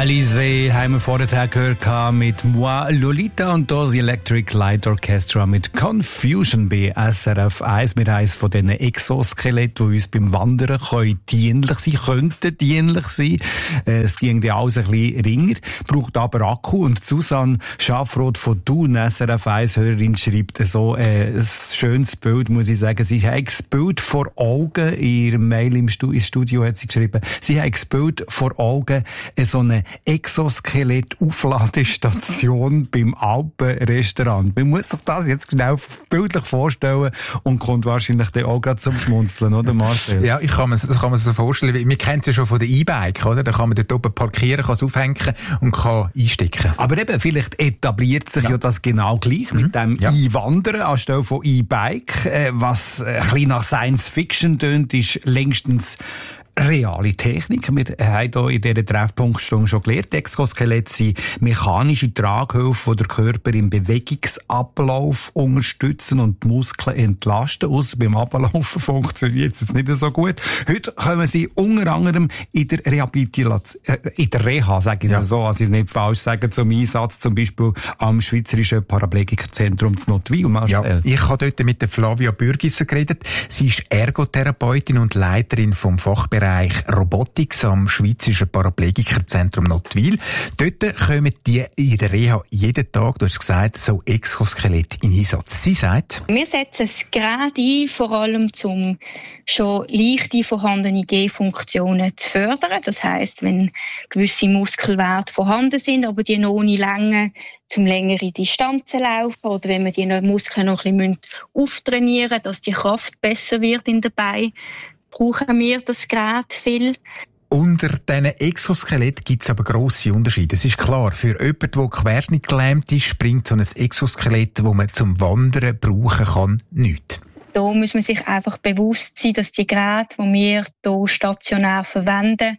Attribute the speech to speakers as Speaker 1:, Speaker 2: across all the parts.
Speaker 1: Alizé haben wir vorher gehört mit Moi Lolita und das Electric Light Orchestra mit Confusion bei SRF 1. Wir haben eines von diesen Exoskeletten, die uns beim Wandern könnten dienlich sein. Es ging ja alles ein bisschen ringer, braucht aber Akku. Und Susanne Schafroth von Thun, SRF 1-Hörerin, schreibt so ein schönes Bild, muss ich sagen. Sie hat das Bild vor Augen, in ihrem Mail ins Studio hat sie geschrieben, sie hat das Bild vor Augen, so eine Exoskelett-Aufladestation beim Alpenrestaurant. Man muss sich das jetzt genau bildlich vorstellen und kommt wahrscheinlich dann auch gerade zum Schmunzeln, oder Marcel?
Speaker 2: Ja, das kann man sich so vorstellen. Wir kennen es ja schon von der E-Bike, oder? Da kann man dort oben parkieren, kann es aufhängen und kann einstecken.
Speaker 1: Aber eben, vielleicht etabliert sich ja das genau gleich mit dem E-Wandern anstelle von E-Bike. Was ein bisschen nach Science Fiction tönt, ist längstens reale Technik. Wir haben hier in dieser Treffpunktstunde schon gelernt, Exoskelette sind mechanische Traghilfen, die den Körper im Bewegungsablauf unterstützen und die Muskeln entlasten. Ausser beim Ablaufen funktioniert es nicht so gut. Heute kommen sie unter anderem in der Rehabilitation, in der Reha, sage ich es so, also ich es nicht falsch sage, zum Einsatz, zum Beispiel am Schweizerischen Paraplegikerzentrum zu Notwil.
Speaker 2: Ja, ich habe dort mit der Flavia Bürgisser geredet. Sie ist Ergotherapeutin und Leiterin vom Fachbereich Robotics am Schweizerischen Paraplegikerzentrum Notwil. Dort kommen die in der Reha jeden Tag, du hast gesagt, so Exoskelett in Einsatz. Sie sagt:
Speaker 3: Wir setzen es gerade ein, vor allem um schon leichte vorhandene Gehfunktionen zu fördern. Das heisst, wenn gewisse Muskelwerte vorhanden sind, aber die noch ohne Länge zum längere Distanzen laufen oder wenn wir die Muskeln noch ein bisschen auftrainieren müssen, dass die Kraft besser wird in den Beinen, brauchen wir das Gerät viel.
Speaker 2: Unter diesen Exoskelett gibt es aber grosse Unterschiede. Es ist klar, für jemanden, der querschnittgelähmt ist, bringt so ein Exoskelett, das man zum Wandern brauchen kann, nichts.
Speaker 3: Da muss man sich einfach bewusst sein, dass die Geräte, die wir hier stationär verwenden,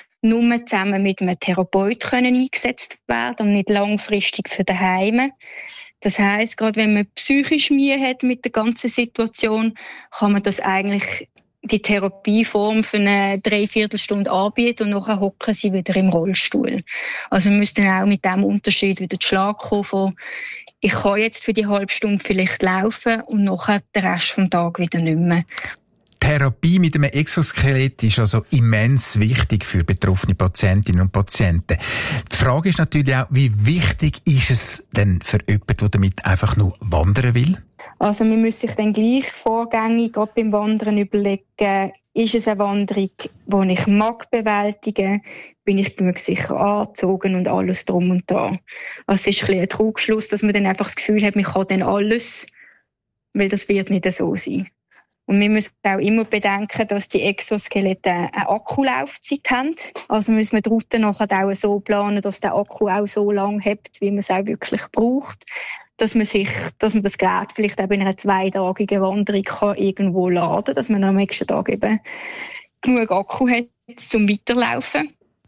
Speaker 3: nur zusammen mit einem Therapeut eingesetzt werden und nicht langfristig für daheim. Das heisst, gerade wenn man psychisch Mühe hat mit der ganzen Situation, kann man das eigentlich die Therapieform für eine 3/4 Stunde anbieten und nachher hocken sie wieder im Rollstuhl. Also wir müssen auch mit dem Unterschied wieder zu Schlag kommen von, ich kann jetzt für die halbe Stunde vielleicht laufen und nachher den Rest vom Tag wieder nicht mehr.
Speaker 2: Therapie mit einem Exoskelett ist also immens wichtig für betroffene Patientinnen und Patienten. Die Frage ist natürlich auch, wie wichtig ist es denn für jemanden, der damit einfach nur wandern will?
Speaker 3: Also man muss sich dann gleich vorgängig gerade beim Wandern überlegen, ist es eine Wanderung, die ich mag bewältigen, bin ich genug sicher angezogen und alles drum und dran. Also es ist ein bisschen ein Trugschluss, dass man dann einfach das Gefühl hat, man kann dann alles, weil das wird nicht so sein. Und wir müssen auch immer bedenken, dass die Exoskelette eine Akkulaufzeit haben. Also müssen wir die Route nachher auch so planen, dass der Akku auch so lang hebt, wie man es auch wirklich braucht. Dass man das Gerät vielleicht auch in einer 2-tägigen Wanderung kann irgendwo laden kann, dass man am nächsten Tag eben genug Akku hat zum Weiterlaufen.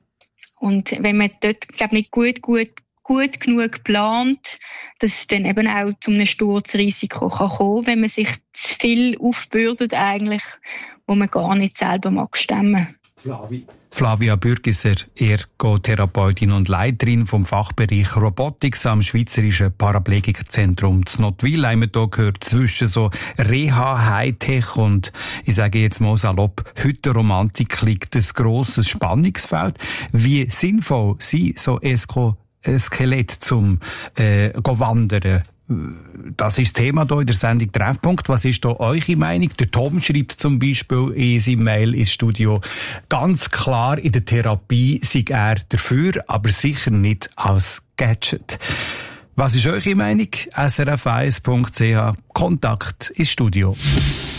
Speaker 3: Und wenn man dort, glaube ich, nicht gut genug plant, dass es dann eben auch zu einem Sturzrisiko kommen kann, wenn man sich zu viel aufbürdet eigentlich, wo man gar nicht selber mag stemmen.
Speaker 1: Flavia Bürgisser, Ergotherapeutin und Leiterin vom Fachbereich Robotics am Schweizerischen Paraplegikerzentrum zu Notwil. Haben wir hier gehört, zwischen so Reha, Hightech und, ich sage jetzt mal salopp, Hüttenromantik liegt ein grosses Spannungsfeld. Wie sinnvoll sind so Skelett zum Wandern? Das ist das Thema hier in der Sendung Treffpunkt. Was ist da eure Meinung? Der Tom schreibt zum Beispiel in seinem Mail ins Studio, ganz klar, in der Therapie sei er dafür, aber sicher nicht als Gadget. Was ist eure Meinung? srf1.ch, Kontakt ins Studio.